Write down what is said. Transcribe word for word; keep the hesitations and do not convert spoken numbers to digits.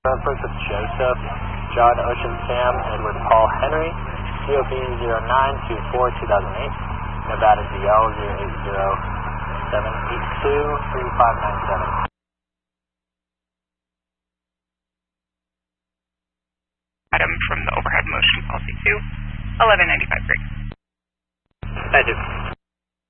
Approach with Joseph, John Ocean Sam, Edward Paul Henry, C O B zero nine two four two thousand eight, Nevada D L zero eight zero seven eight two three five nine seven. Adam from the overhead motion policy two, eleven ninety-five Greg. Thank you.